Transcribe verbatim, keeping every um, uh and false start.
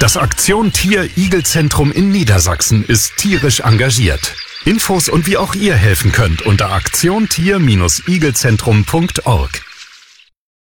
Das Aktion Tier-Igel-Zentrum in Niedersachsen ist tierisch engagiert. Infos und wie auch ihr helfen könnt unter aktion tier Bindestrich igelzentrum punkt org.